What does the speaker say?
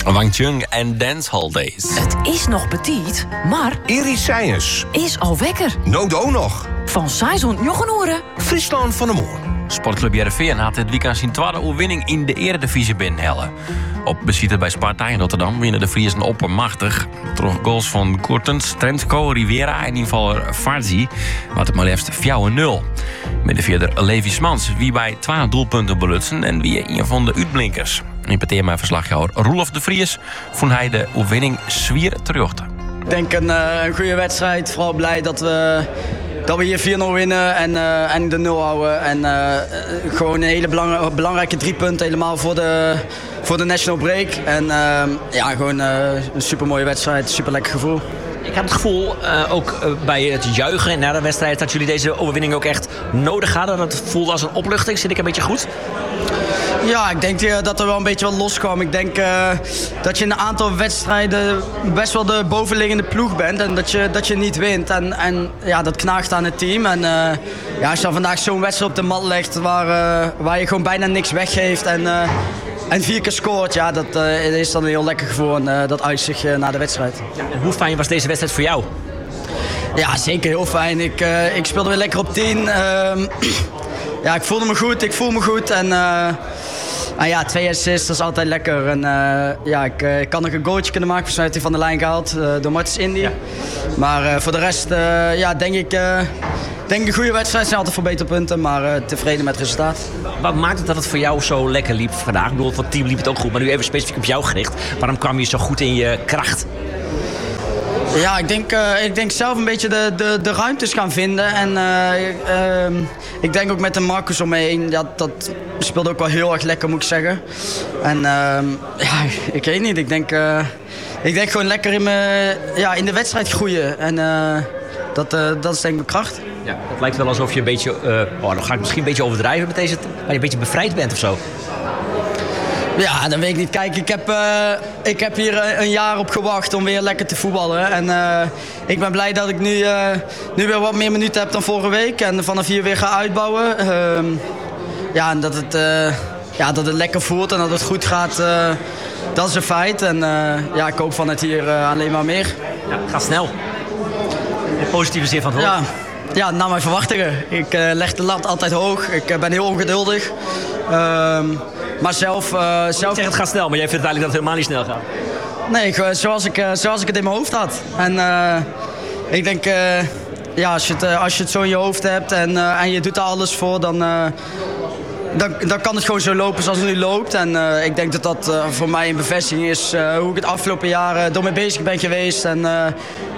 Wang Chung en Dancehall Days. Het is nog petit, maar Iris Science. is al wekker. Nodo nog. Van Saison Joggenoren. Friesland van de Moor. Sportclub Heerenveen had dit weekend zijn tweede overwinning in de Eredivisie binnenhellen. Op bezitter bij Sparta in Rotterdam winnen de Friesen oppermachtig. Door goals van Courtens, Trentco, Rivera en invaller Farzi wat het maar liefst 4-0. Middenvelder Levi Smans wie bij 2 doelpunten belutsen en wie een van de uitblinkers. In mijn verslagjouwer Roelof de Vries vond hij de overwinning zwier terug. Ik denk een goede wedstrijd. Vooral blij dat we hier 4-0 winnen en de 0 houden. En gewoon een hele belangrijke 3 punten helemaal voor de national break. En gewoon een supermooie wedstrijd, super lekker gevoel. Ik heb het gevoel, ook bij het juichen na de wedstrijd, dat jullie deze overwinning ook echt nodig hadden. Dat voelde als een opluchting. Zit ik een beetje goed? Ja, ik denk dat er wel een beetje wat loskwam. Ik denk dat je in een aantal wedstrijden best wel de bovenliggende ploeg bent. En dat je niet wint. En dat knaagt aan het team. En als je dan vandaag zo'n wedstrijd op de mat legt waar je gewoon bijna niks weggeeft. En 4 keer scoort, ja, dat is dan een heel lekker gevoel. En dat uit zich na de wedstrijd. Ja, en hoe fijn was deze wedstrijd voor jou? Ja, zeker heel fijn. Ik speelde weer lekker op 10. Ja, ik voelde me goed, ik voel me goed. En 2 assists, dat is altijd lekker. En ik kan nog een goaltje kunnen maken. Volgens mij heeft hij van de lijn gehaald door Martens Indy. Ja. Maar voor de rest, denk ik een goede wedstrijd. Zijn altijd voor beter punten, maar tevreden met het resultaat. Wat maakt het dat het voor jou zo lekker liep vandaag? Ik bedoel, voor het team liep het ook goed, maar nu even specifiek op jou gericht. Waarom kwam je zo goed in je kracht? Ja, ik denk zelf een beetje de ruimtes gaan vinden. En ik denk ook met de Marcus om me heen. Dat speelde ook wel heel erg lekker, moet ik zeggen. En ik weet niet. Ik denk gewoon lekker in de wedstrijd groeien. En dat is denk ik mijn kracht. Ja, het lijkt wel alsof je een beetje... dan ga ik misschien een beetje overdrijven met deze... maar je een beetje bevrijd bent of zo. Ja, dat weet ik niet. Kijk, ik heb hier een jaar op gewacht om weer lekker te voetballen. En ik ben blij dat ik nu weer wat meer minuten heb dan vorige week. En vanaf hier weer ga uitbouwen. En dat het lekker voelt en dat het goed gaat, dat is een feit. En ik hoop van het hier alleen maar meer. Ja, het gaat snel. In positieve zin van het woord. Ja, naar mijn verwachtingen. Ik leg de lat altijd hoog. Ik ben heel ongeduldig. Maar zelf... Ik zeg het gaat snel, maar jij vindt eigenlijk dat het helemaal niet snel gaat. Nee, zoals ik het in mijn hoofd had. En ik denk, als je het zo in je hoofd hebt en je doet er alles voor, dan kan het gewoon zo lopen zoals het nu loopt. En ik denk dat voor mij een bevestiging is hoe ik het afgelopen jaren door mee bezig ben geweest. En